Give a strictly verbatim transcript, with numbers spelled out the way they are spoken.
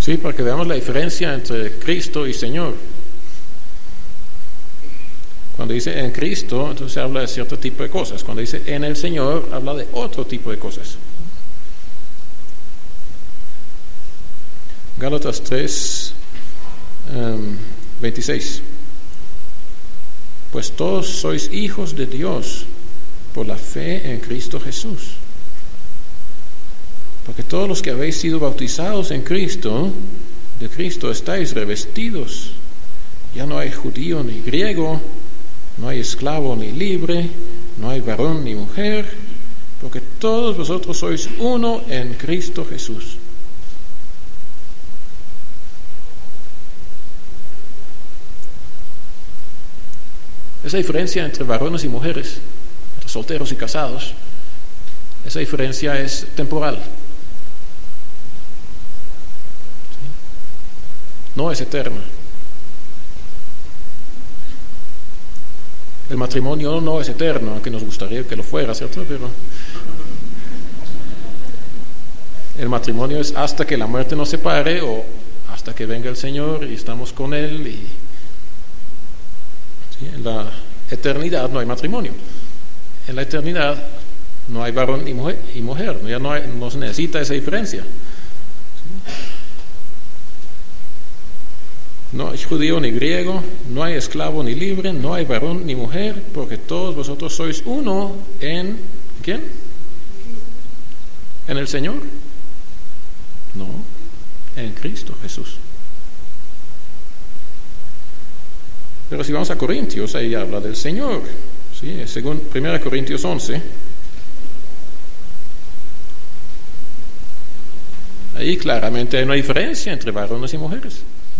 Sí, para que veamos la diferencia entre Cristo y Señor. Cuando dice en Cristo, entonces habla de cierto tipo de cosas. Cuando dice en el Señor, habla de otro tipo de cosas. Gálatas tres, um, veintiséis. Pues todos sois hijos de Dios por la fe en Cristo Jesús. Porque todos los que habéis sido bautizados en Cristo, de Cristo estáis revestidos. Ya no hay judío ni griego, no hay esclavo ni libre, no hay varón ni mujer, porque todos vosotros sois uno en Cristo Jesús. Esa diferencia entre varones y mujeres, entre solteros y casados, esa diferencia es temporal. No es eterna. El matrimonio no es eterno, aunque nos gustaría que lo fuera, ¿cierto? Pero el matrimonio es hasta que la muerte nos separe o hasta que venga el Señor y estamos con Él. Y ¿sí? En la eternidad no hay matrimonio. En la eternidad no hay varón y mujer, y mujer. Ya no, hay, no se necesita esa diferencia. No hay judío ni griego, no hay esclavo ni libre, no hay varón ni mujer, porque todos vosotros sois uno en ¿quién? ¿En el Señor? No, en Cristo Jesús. Pero si vamos a Corintios, ahí habla del Señor, ¿sí? Según primera Corintios once. Ahí claramente hay una diferencia entre varones y mujeres.